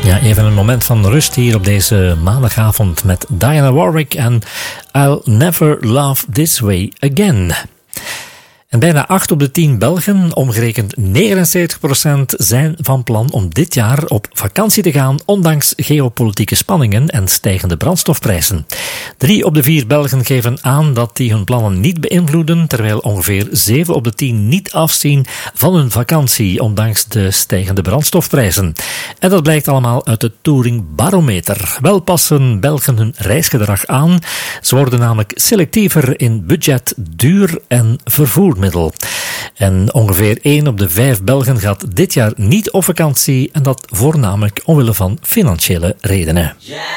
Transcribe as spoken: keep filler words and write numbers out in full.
Ja, even een moment van rust hier op deze maandagavond met Diana Warwick en I'll Never Love This Way Again. En bijna acht op de tien Belgen, omgerekend negenenzeventig procent, zijn van plan om dit jaar op vakantie te gaan, ondanks geopolitieke spanningen en stijgende brandstofprijzen. Drie op de vier Belgen geven aan dat die hun plannen niet beïnvloeden, terwijl ongeveer zeven op de tien niet afzien van hun vakantie, ondanks de stijgende brandstofprijzen. En dat blijkt allemaal uit de Touring Barometer. Wel passen Belgen hun reisgedrag aan. Ze worden namelijk selectiever in budget, duur en vervoer. Middel. En ongeveer één op de vijf Belgen gaat dit jaar niet op vakantie en dat voornamelijk omwille van financiële redenen.